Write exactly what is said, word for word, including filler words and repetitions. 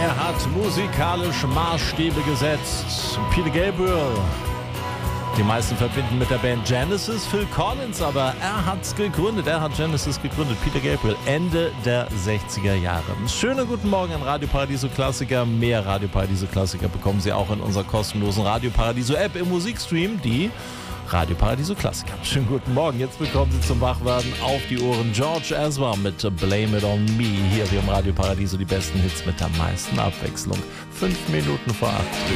Er hat musikalisch Maßstäbe gesetzt. Peter Gabriel. Die meisten verbinden mit der Band Genesis Phil Collins, aber er hat's gegründet. Er hat Genesis gegründet. Peter Gabriel, Ende der sechziger Jahre. Schönen guten Morgen an Radio Paradiso Klassiker. Mehr Radio Paradiso Klassiker bekommen Sie auch in unserer kostenlosen Radio Paradiso App im Musikstream, die Radio Paradiso Klassiker. Schönen guten Morgen. Jetzt bekommen Sie zum Wachwerden auf die Ohren George Ezra mit Blame It On Me. Hier wir im Radio Paradiso die besten Hits mit der meisten Abwechslung. Fünf Minuten vor acht.